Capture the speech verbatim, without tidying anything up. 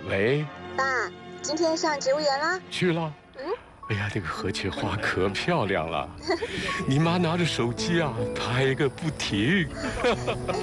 喂， 爸，今天上植物园了？ 去了。 嗯。 哎呀，那个河茄花可漂亮了，你妈拿着手机啊拍个不停。